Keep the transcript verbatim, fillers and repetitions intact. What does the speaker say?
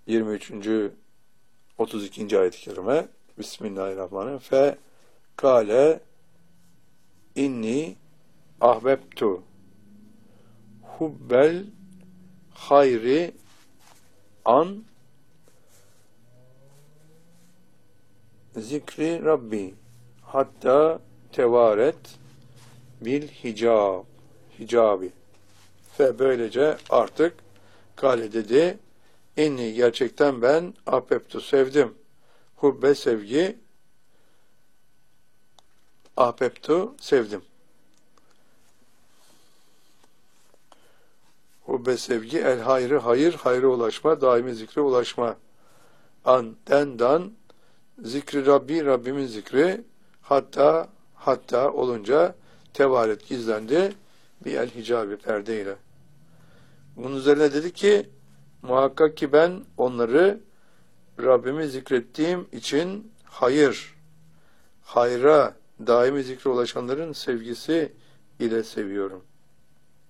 yirmi üçüncü otuz ikinci ayet-i kerime. Bismillahirrahmanirrahim. Fe kâle inni ahbebtu hubbel hayri an zikri Rabbi hatta tevaret bil hicab hicabi. Ve böylece artık kâle dedi, inni gerçekten ben ahbebtu sevdim. Hubbe sevgi, ahbebtu sevdim. Hubbe sevgi, el hayrı hayır, hayra ulaşma, daimi zikre ulaşma. An, dendan, zikri Rabbi, Rabbimin zikri, hatta, hatta olunca tevaret gizlendi, bir el hicabi perdeyle. Bunun üzerine dedi ki, muhakkak ki ben onları Rabbimi zikrettiğim için hayır, hayra, daimi zikre ulaşanların sevgisi ile seviyorum.